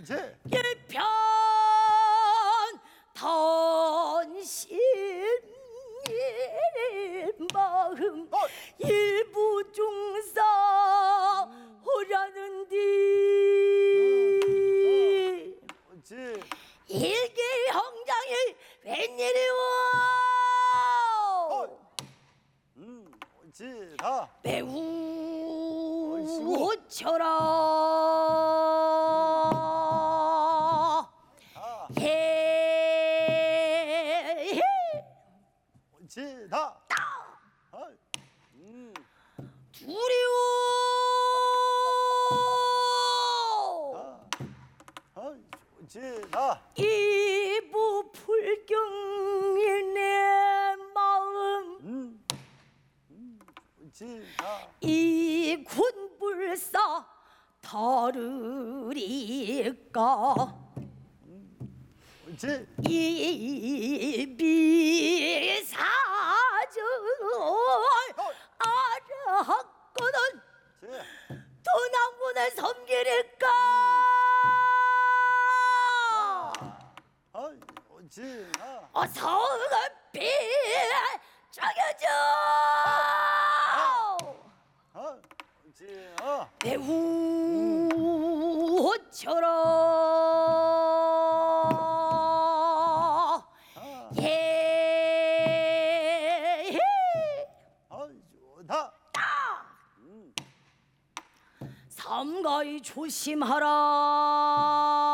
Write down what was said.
일편 던신 마음 일부 중사 호라는디 일개 형장이 웬일이오 매우 오쳐라 예 두리오 이부 불경이 내 마음 이 군불사 다르리까 이 비사절 알았거든 도남군을 섬기리까 어서 급히 죽여줘 매우 호쳐라 예 삼가이 조심하라